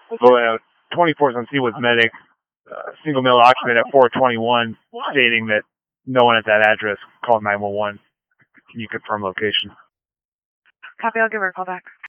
So, 24's on Seawood's medic, single male occupant at 421, stating that no one at that address called 911. Can you confirm location? Copy, I'll give her a call back.